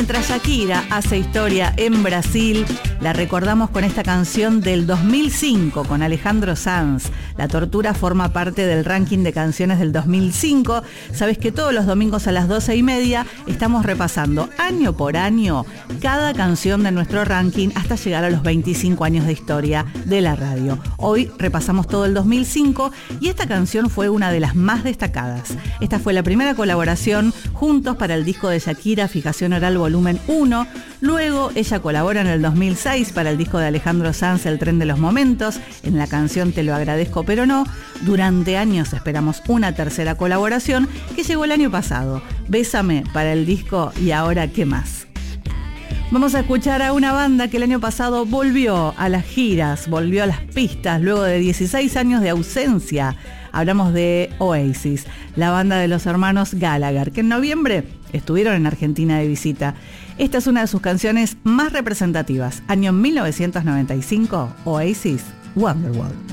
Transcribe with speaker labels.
Speaker 1: Mientras Shakira hace historia en Brasil, la recordamos con esta canción del 2005 con Alejandro Sanz. La tortura forma parte del ranking de canciones del 2005. Sabes que todos los domingos a las 12:30 estamos repasando año por año cada canción de nuestro ranking hasta llegar a los 25 años de historia de la radio. Hoy repasamos todo el 2005 y esta canción fue una de las más destacadas. Esta fue la primera colaboración juntos para el disco de Shakira, Fijación Oral Volumen 1. Luego ella colabora en el 2006 para el disco de Alejandro Sanz, El Tren de los Momentos, en la canción Te lo agradezco pero no. Durante años esperamos una tercera colaboración que llegó el año pasado, Bésame, para el disco Y ahora qué más. Vamos a escuchar a una banda que el año pasado volvió a las giras, volvió a las pistas luego de 16 años de ausencia. Hablamos de Oasis, la banda de los hermanos Gallagher, que en noviembre estuvieron en Argentina de visita. Esta es una de sus canciones más representativas. Año 1995, Oasis, Wonderwall.